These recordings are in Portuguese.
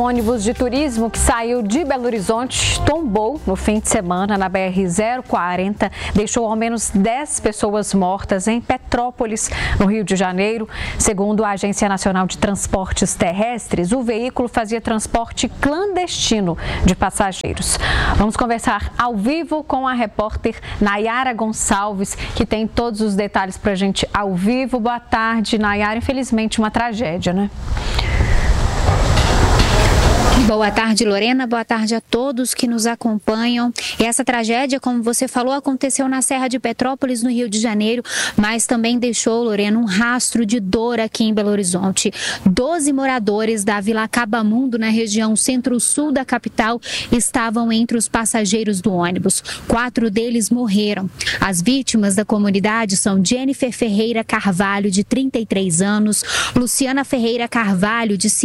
ônibus de turismo que saiu de Belo Horizonte tombou no fim de semana na BR-040, deixou ao menos 10 pessoas mortas em Petrópolis, no Rio de Janeiro. Segundo a Agência Nacional de Transportes Terrestres, o veículo fazia transporte clandestino de passageiros. Vamos conversar ao vivo com a repórter Nayara Gonçalves, que tem todos os detalhes para a gente ao vivo. Boa tarde, Nayara. Infelizmente, uma tragédia, né? Boa tarde, Lorena. Boa tarde a todos que nos acompanham. E essa tragédia, como você falou, aconteceu na Serra de Petrópolis, no Rio de Janeiro, mas também deixou, Lorena, um rastro de dor aqui em Belo Horizonte. 12 moradores da Vila Cabamundo, na região centro-sul da capital, estavam entre os passageiros do ônibus. 4 deles morreram. As vítimas da comunidade são Jennifer Ferreira Carvalho, de 33 anos, Luciana Ferreira Carvalho, de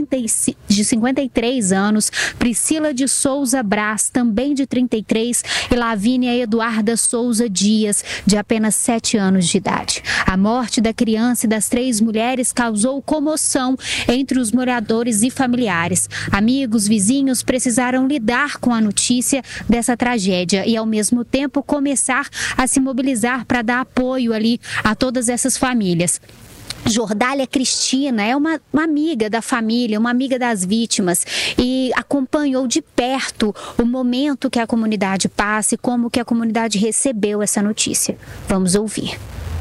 53 anos, Priscila de Souza Brás, também de 33, e Lavínia Eduarda Souza Dias, de apenas 7 anos de idade. A morte da criança e das 3 mulheres causou comoção entre os moradores e familiares. Amigos, vizinhos precisaram lidar com a notícia dessa tragédia e, ao mesmo tempo, começar a se mobilizar para dar apoio ali a todas essas famílias. Jordália Cristina é uma amiga da família, uma amiga das vítimas, e acompanhou de perto o momento que a comunidade passa e como que a comunidade recebeu essa notícia. Vamos ouvir.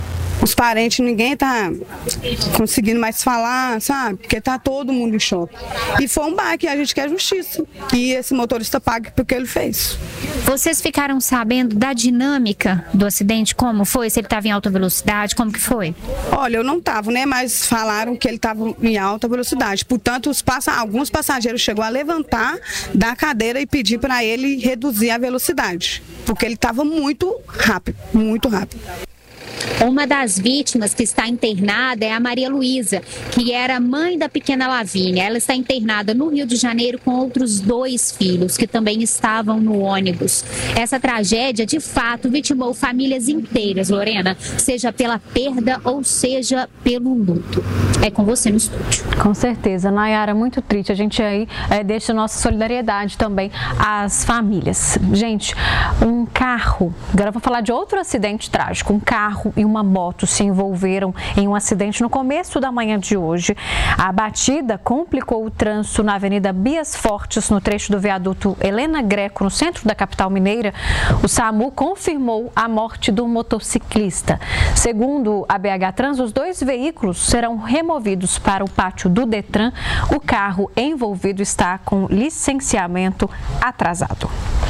Os parentes, ninguém tá conseguindo mais falar, sabe? Porque tá todo mundo em choque. E foi um baque, a gente quer justiça. E esse motorista pague porque ele fez. Vocês ficaram sabendo da dinâmica do acidente? Como foi? Se ele estava em alta velocidade, como que foi? Olha, eu não estava, né? Mas falaram que ele estava em alta velocidade. Portanto, alguns passageiros chegou a levantar da cadeira e pedir para ele reduzir a velocidade. Porque ele estava muito rápido, muito rápido. Uma das vítimas que está internada é a Maria Luísa, que era mãe da pequena Lavínia. Ela está internada no Rio de Janeiro com outros 2 filhos que também estavam no ônibus. Essa tragédia, de fato, vitimou famílias inteiras, Lorena, seja pela perda ou seja pelo luto. É com você no estúdio. Com certeza, Nayara, muito triste. A gente aí deixa nossa solidariedade também às famílias. Gente, um carro, agora eu vou falar de outro acidente trágico. Um carro e uma moto se envolveram em um acidente no começo da manhã de hoje. A batida complicou o trânsito na Avenida Bias Fortes, no trecho do viaduto Helena Greco, no centro da capital mineira. O SAMU confirmou a morte do motociclista. Segundo a BH Trans, os 2 veículos serão removidos para o pátio do Detran. O carro envolvido está com licenciamento atrasado.